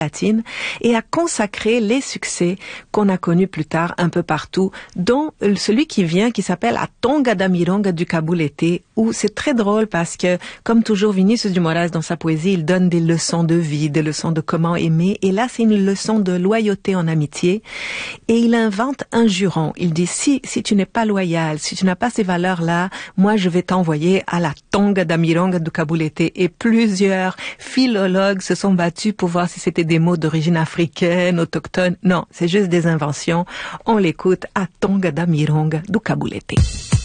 latine et a consacré les succès qu'on a connus plus tard un peu partout, dont celui qui vient qui s'appelle A Tonga da Mironga du Cabulete, où c'est très drôle parce que, comme toujours, Vinicius de Moraes dans sa poésie, il donne des leçons de vie, des leçons de comment aimer, et là c'est une leçon de loyauté en amitié, et il invente un juron. Il dit si tu n'es pas loyal, si tu n'as pas ces valeurs-là, moi je vais t'envoyer à la Tonga da Mironga du Cabulete. Et plusieurs philologues se sont battus pour voir si c'était des mots d'origine africaine, autochtone. Non, c'est juste des inventions. On l'écoute à Tonga da Mironga du Cabulete.